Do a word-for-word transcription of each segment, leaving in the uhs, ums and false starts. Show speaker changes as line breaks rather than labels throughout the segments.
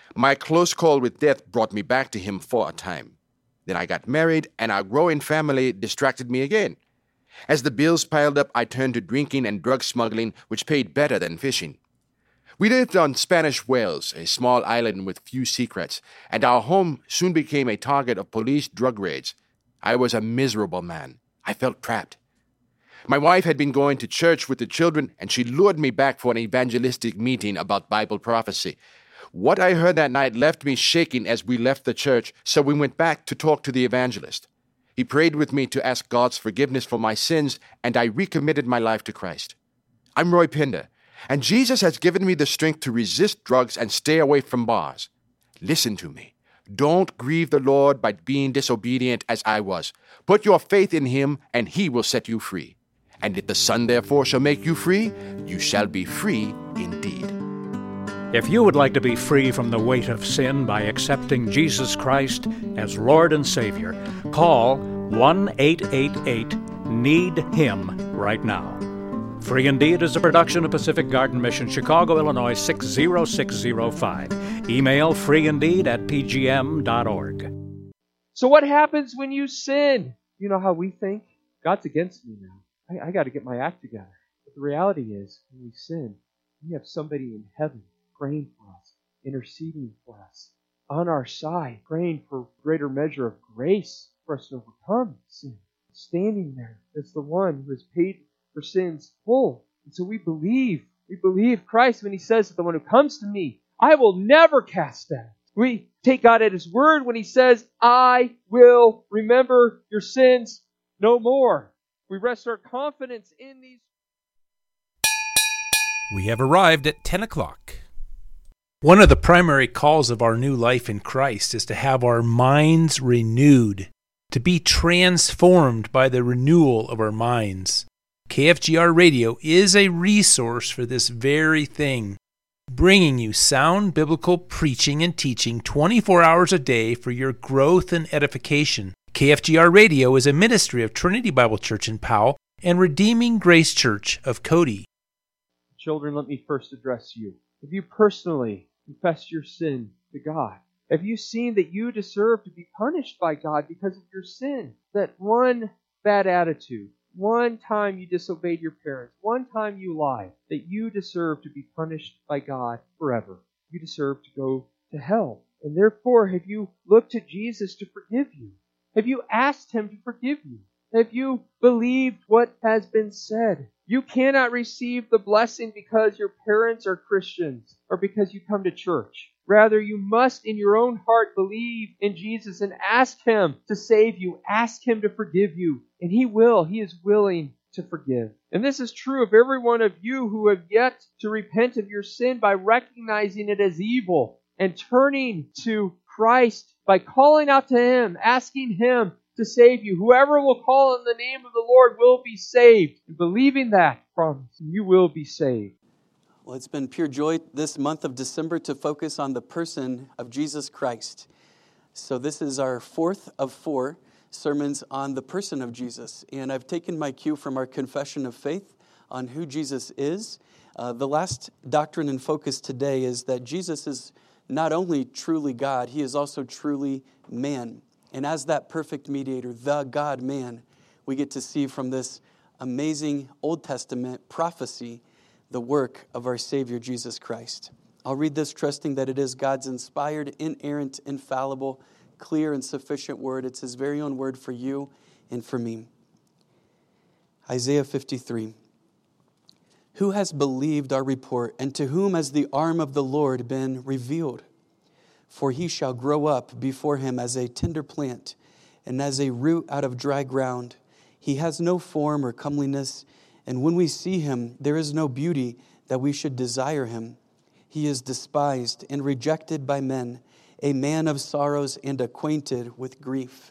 My close call with death brought me back to him for a time. Then I got married, and our growing family distracted me again. As the bills piled up, I turned to drinking and drug smuggling, which paid better than fishing. We lived on Spanish Wells, a small island with few secrets, and our home soon became a target of police drug raids. I was a miserable man. I felt trapped. My wife had been going to church with the children, and she lured me back for an evangelistic meeting about Bible prophecy. What I heard that night left me shaking as we left the church, so we went back to talk to the evangelist. He prayed with me to ask God's forgiveness for my sins, and I recommitted my life to Christ. I'm Roy Pinder, and Jesus has given me the strength to resist drugs and stay away from bars. Listen to me. Don't grieve the Lord by being disobedient as I was. Put your faith in Him, and He will set you free. And if the Son therefore shall make you free, you shall be free indeed.
If you would like to be free from the weight of sin by accepting Jesus Christ as Lord and Savior, call one eight eight eight need him right now. Free Indeed is a production of Pacific Garden Mission, Chicago, Illinois six zero six zero five. Email freeindeed at p g m dot org.
So what happens when you sin? You know how we think? God's against me now. I, I got to get my act together. But the reality is, when we sin, we have somebody in heaven praying for us, interceding for us, on our side, praying for greater measure of grace for us to overcome sin. Standing there as the one who has paid for sins full. And so we believe, we believe Christ when He says that the one who comes to me, I will never cast down. We take God at His word when He says, I will remember your sins no more. We rest our confidence in these.
We have arrived at ten o'clock. One of the primary calls of our new life in Christ is to have our minds renewed, to be transformed by the renewal of our minds. K F G R Radio is a resource for this very thing, bringing you sound biblical preaching and teaching twenty-four hours a day for your growth and edification. K F G R Radio is a ministry of Trinity Bible Church in Powell and Redeeming Grace Church of Cody.
Children, let me first address you. Have you personally confessed your sin to God? Have you seen that you deserve to be punished by God because of your sin? That one bad attitude, one time you disobeyed your parents, one time you lied, that you deserve to be punished by God forever. You deserve to go to hell. And therefore, have you looked to Jesus to forgive you? Have you asked Him to forgive you? Have you believed what has been said? You cannot receive the blessing because your parents are Christians or because you come to church. Rather, you must in your own heart believe in Jesus and ask Him to save you. Ask Him to forgive you. And He will. He is willing to forgive. And this is true of every one of you who have yet to repent of your sin by recognizing it as evil and turning to Christ by calling out to Him, asking Him to save you. Whoever will call on the name of the Lord will be saved. And believing that promise, you will be saved.
Well, it's been pure joy this month of December to focus on the person of Jesus Christ. So this is our fourth of four sermons on the person of Jesus. And I've taken my cue from our confession of faith on who Jesus is. Uh, the last doctrine and focus today is that Jesus is not only truly God, He is also truly man. And as that perfect mediator, the God-man, we get to see from this amazing Old Testament prophecy the work of our Savior, Jesus Christ. I'll read this trusting that it is God's inspired, inerrant, infallible, clear, and sufficient word. It's His very own word for you and for me. Isaiah fifty-three. Who has believed our report, and to whom has the arm of the Lord been revealed? For He shall grow up before Him as a tender plant, and as a root out of dry ground. He has no form or comeliness, and when we see Him, there is no beauty that we should desire Him. He is despised and rejected by men, a man of sorrows and acquainted with grief.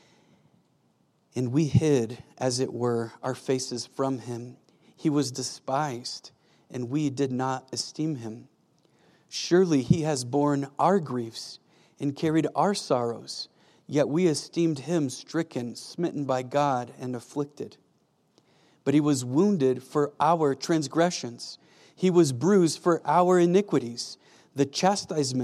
And we hid, as it were, our faces from Him. He was despised, and we did not esteem Him. Surely He has borne our griefs and carried our sorrows, yet we esteemed Him stricken, smitten by God, and afflicted. But He was wounded for our transgressions. He was bruised for our iniquities. The chastisement